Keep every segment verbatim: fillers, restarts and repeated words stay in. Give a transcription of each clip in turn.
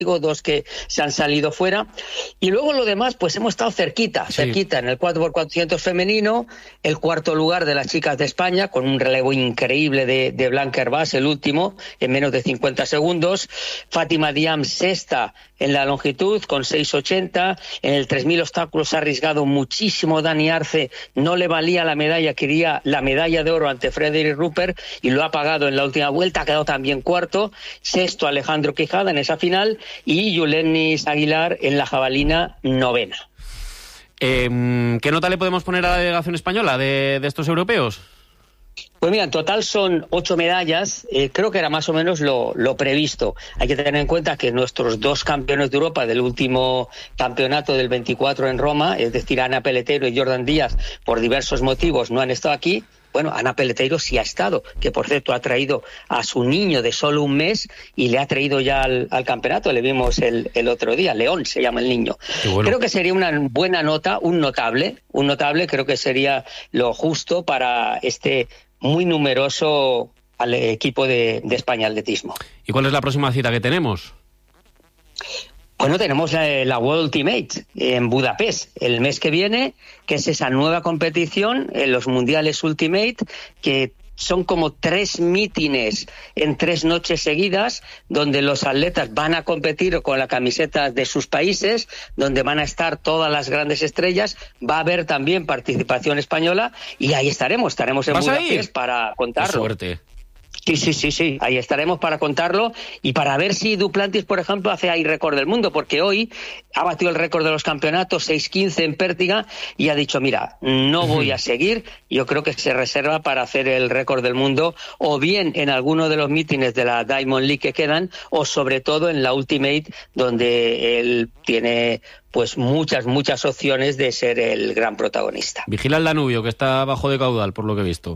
dos que se han salido fuera, y luego lo demás, pues hemos estado cerquita, sí. cerquita en el cuatro por cuatrocientos femenino, el cuarto lugar de las chicas de España, con un relevo increíble de, de Blanca Herbás, el último, en menos de cincuenta segundos, Fátima Diam sexta en la longitud, con seis ochenta, en el tres mil obstáculos ha arriesgado muchísimo Dani Arce, no le valía la medalla, quería la medalla de oro ante Frederick Rupert, y lo ha pagado en la última vuelta, ha quedado también cuarto, sexto Alejandro Quijada en esa final, y Yulenis Aguilar en la jabalina novena. Eh, ¿Qué nota le podemos poner a la delegación española de, de estos europeos? Pues mira, en total son ocho medallas, eh, creo que era más o menos lo, lo previsto. Hay que tener en cuenta que nuestros dos campeones de Europa del último campeonato del veinticuatro en Roma, es decir, Ana Peleteiro y Jordan Díaz, por diversos motivos no han estado aquí. Bueno, Ana Peleteiro sí ha estado, que por cierto ha traído a su niño de solo un mes y le ha traído ya al, al campeonato, le vimos el, el otro día, León se llama el niño. Bueno. Creo que sería una buena nota, un notable, un notable, creo que sería lo justo para este muy numeroso al equipo de, de España Atletismo. ¿Y cuál es la próxima cita que tenemos? Bueno, tenemos la, la World Ultimate en Budapest el mes que viene, que es esa nueva competición en los Mundiales Ultimate, que son como tres mítines en tres noches seguidas, donde los atletas van a competir con la camiseta de sus países, donde van a estar todas las grandes estrellas. Va a haber también participación española y ahí estaremos, estaremos en Budapest para contarlo. ¡Qué suerte! Sí, sí, sí, sí, ahí estaremos para contarlo y para ver si Duplantis, por ejemplo, hace ahí récord del mundo, porque hoy ha batido el récord de los campeonatos, seis quince en Pértiga, y ha dicho, mira, no voy a seguir, yo creo que se reserva para hacer el récord del mundo, o bien en alguno de los mítines de la Diamond League que quedan, o sobre todo en la Ultimate, donde él tiene pues muchas, muchas opciones de ser el gran protagonista. Vigila el Danubio, que está bajo de caudal, por lo que he visto.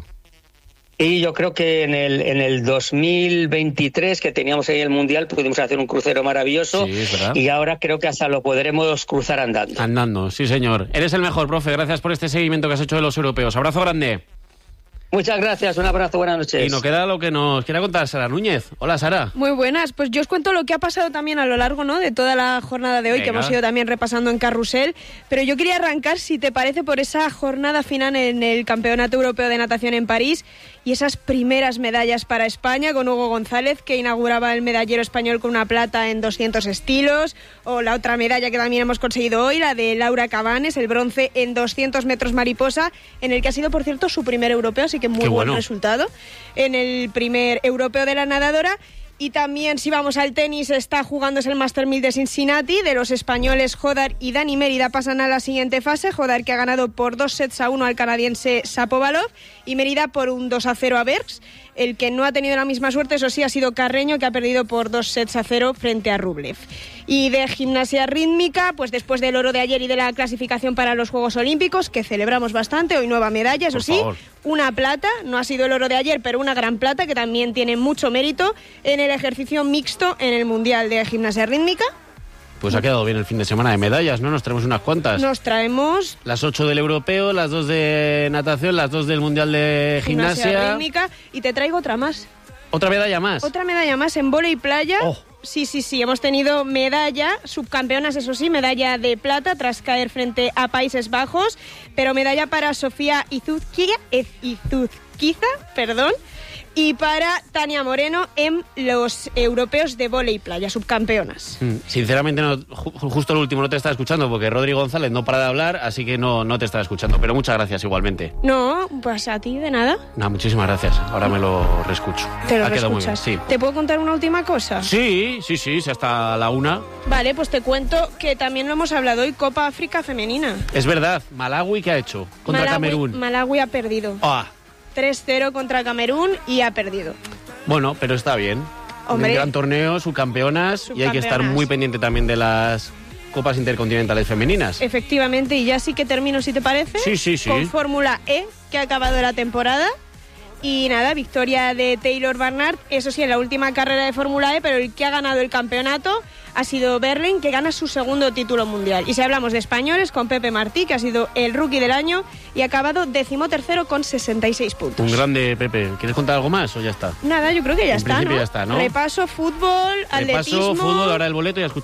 Y yo creo que en el en el dos mil veintitrés, que teníamos ahí el Mundial, pudimos hacer un crucero maravilloso, sí, es verdad. Y ahora creo que hasta lo podremos cruzar andando. Andando, sí señor. Eres el mejor, profe. Gracias por este seguimiento que has hecho de los europeos. Abrazo grande. Muchas gracias, un abrazo, buenas noches. Y nos queda lo que nos quiera contar Sara Núñez. Hola, Sara. Muy buenas, pues yo os cuento lo que ha pasado también a lo largo, ¿no?, de toda la jornada de hoy. Venga. Que hemos ido también repasando en Carrusel, pero yo quería arrancar, si te parece, por esa jornada final en el Campeonato Europeo de Natación en París y esas primeras medallas para España, con Hugo González, que inauguraba el medallero español con una plata en doscientos estilos, o la otra medalla que también hemos conseguido hoy, la de Laura Cabanes, el bronce en doscientos metros mariposa, en el que ha sido, por cierto, su primer europeo, así que muy Qué buen bueno. resultado en el primer europeo de la nadadora. Y también, si vamos al tenis, está jugándose el Master mil de Cincinnati. De los españoles, Jodar y Dani Mérida pasan a la siguiente fase. Jodar, que ha ganado por dos sets a uno al canadiense Shapovalov, y Mérida por un dos a cero a Bergs. El que no ha tenido la misma suerte, eso sí, ha sido Carreño, que ha perdido por dos sets a cero frente a Rublev. Y de gimnasia rítmica, pues después del oro de ayer y de la clasificación para los Juegos Olímpicos, que celebramos bastante, hoy nueva medalla, eso sí, una plata, no ha sido el oro de ayer, pero una gran plata, que también tiene mucho mérito en el ejercicio mixto en el Mundial de Gimnasia Rítmica. Pues ha quedado bien el fin de semana de medallas, ¿no? Nos traemos unas cuantas. Nos traemos... Las ocho del europeo, las dos de natación, las dos del Mundial de Gimnasia. Gimnasia rítmica, y te traigo otra más. ¿Otra medalla más? Otra medalla más en vóley playa. Oh. Sí, sí, sí, hemos tenido medalla, subcampeonas, eso sí, medalla de plata tras caer frente a Países Bajos, pero medalla para Sofía Izuzquiza, Izuzquiza, perdón, y para Tania Moreno en los europeos de vóley playa, subcampeonas. Mm, sinceramente, no, ju- justo el último no te estaba escuchando, porque Rodri González no para de hablar, así que no, no te estaba escuchando, pero muchas gracias igualmente. No, pues a ti de nada. No, muchísimas gracias, ahora me lo reescucho. Te lo ha quedado reescuchas. muy bien, sí. ¿Te puedo contar una última cosa? Sí, sí, sí, sí, hasta la una. Vale, pues te cuento que también lo hemos hablado hoy, Copa África Femenina. Es verdad, Malawi, ¿qué ha hecho? Contra Malawi, Camerún. Malawi ha perdido. Ah. tres cero contra Camerún y ha perdido. Bueno, pero está bien. Hombre, un gran torneo, subcampeonas, subcampeonas, y hay que estar muy pendiente también de las Copas Intercontinentales Femeninas. Efectivamente, y ya sí que termino, si te parece. Sí, sí, sí. Con Fórmula E, que ha acabado la temporada. Y nada, victoria de Taylor Barnard, eso sí, en la última carrera de Fórmula E, pero el que ha ganado el campeonato ha sido Berlin, que gana su segundo título mundial. Y si hablamos de españoles, con Pepe Martí, que ha sido el rookie del año y ha acabado decimotercero con sesenta y seis puntos. Un grande, Pepe. ¿Quieres contar algo más o ya está? Nada, yo creo que ya, en está, ¿no? ya está, ¿no? Repaso, fútbol, Repaso, atletismo... fútbol, ahora el boleto y a escuchar